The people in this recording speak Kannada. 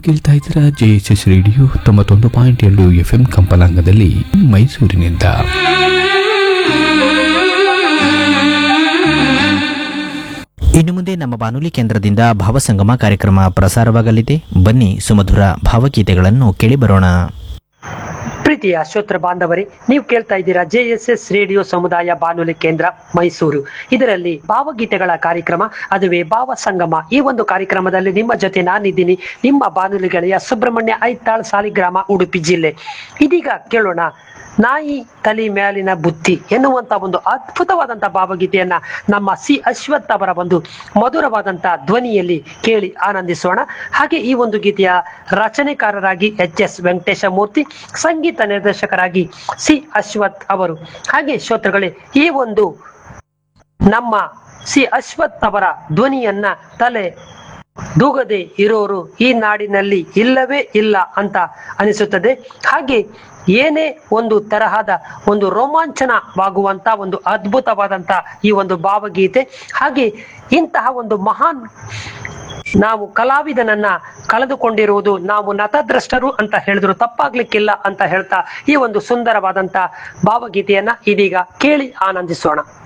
ಕೇಳ್ತಾ ಇದ್ದೀರಾ JSS ರೇಡಿಯೋ 91.2 FM ಕಂಪನಾಂಗದಲ್ಲಿ ಮೈಸೂರಿನಿಂದ. ಇನ್ನು ಮುಂದೆ ನಮ್ಮ ಬಾನುಲಿ ಕೇಂದ್ರದಿಂದ ಭಾವಸಂಗಮ ಕಾರ್ಯಕ್ರಮ ಪ್ರಸಾರವಾಗಲಿದೆ. ಬನ್ನಿ ಸುಮಧುರ ಭಾವಗೀತೆಗಳನ್ನು ಕೇಳಿಬರೋಣ. ಪ್ರೀತಿಯ ಶ್ರೋತೃ ಬಾಂಧವರೇ, ನೀವು ಕೇಳ್ತಾ ಇದ್ದೀರಾ JSS ರೇಡಿಯೋ ಸಮುದಾಯ ಬಾನುಲಿ ಕೇಂದ್ರ ಮೈಸೂರು. ಇದರಲ್ಲಿ ಭಾವಗೀತೆಗಳ ಕಾರ್ಯಕ್ರಮ, ಅದುವೇ ಭಾವ ಸಂಗಮ. ಈ ಒಂದು ಕಾರ್ಯಕ್ರಮದಲ್ಲಿ ನಿಮ್ಮ ಜೊತೆ ನಾನಿದ್ದೀನಿ, ನಿಮ್ಮ ಬಾನುಲಿ ಗೆಳೆಯ ಸುಬ್ರಹ್ಮಣ್ಯ ಐತಾಳ್, ಸಾಲಿಗ್ರಾಮ, ಉಡುಪಿ ಜಿಲ್ಲೆ. ಇದೀಗ ಕೇಳೋಣ ನಾಯಿ ತಲೆ ಮ್ಯಾಲಿನ ಬುತ್ತಿ ಎನ್ನುವಂತ ಒಂದು ಅದ್ಭುತವಾದಂತ ಭಾವಗೀತೆಯನ್ನ ನಮ್ಮ ಅಶ್ವಥ್ ಅವರ ಒಂದು ಮಧುರವಾದಂತ ಧ್ವನಿಯಲ್ಲಿ ಕೇಳಿ ಆನಂದಿಸೋಣ. ಹಾಗೆ ಈ ಒಂದು ಗೀತೆಯ ರಚನೆಕಾರರಾಗಿ HS ವೆಂಕಟೇಶ ಮೂರ್ತಿ, ಸಂಗೀತ ನಿರ್ದೇಶಕರಾಗಿ ಅಶ್ವಥ್ ಅವರು. ಹಾಗೆ ಶ್ರೋತೃಗಳೇ, ಈ ಒಂದು ನಮ್ಮ ಅಶ್ವಥ್ ಅವರ ಧ್ವನಿಯನ್ನ ತಲೆ ದೂಗದೆ ಇರೋರು ಈ ನಾಡಿನಲ್ಲಿ ಇಲ್ಲವೇ ಇಲ್ಲ ಅಂತ ಅನಿಸುತ್ತದೆ. ಹಾಗೆ ಏನೇ ಒಂದು ತರಹದ ಒಂದು ರೋಮಾಂಚನವಾಗುವಂತ ಒಂದು ಅದ್ಭುತವಾದಂತ ಈ ಒಂದು ಭಾವಗೀತೆ. ಹಾಗೆ ಇಂತಹ ಒಂದು ಮಹಾನ್ ನಾವು ಕಲಾವಿದನನ್ನ ಕಳೆದುಕೊಂಡಿರುವುದು ನಾವು ನತದ್ರಷ್ಟರು ಅಂತ ಹೇಳಿದ್ರು ತಪ್ಪಾಗ್ಲಿಕ್ಕಿಲ್ಲ ಅಂತ ಹೇಳ್ತಾ ಈ ಒಂದು ಸುಂದರವಾದಂತ ಭಾವಗೀತೆಯನ್ನ ಇದೀಗ ಕೇಳಿ ಆನಂದಿಸೋಣ.